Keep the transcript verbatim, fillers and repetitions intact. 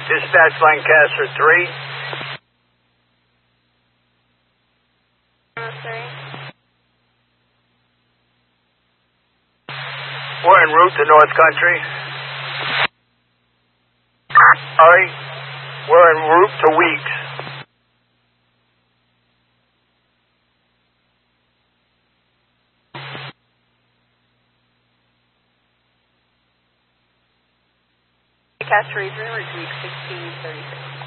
Dispatch Lancaster three. We're en route to North Country. Sorry, we're en route to Weeks. Lancaster Region, Week sixteen thirty-six.